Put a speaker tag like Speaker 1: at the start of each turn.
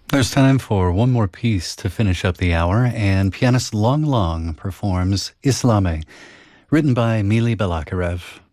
Speaker 1: There's time for one more piece to finish up the hour, and pianist Long Long performs Islame, written by Mili Balakarev.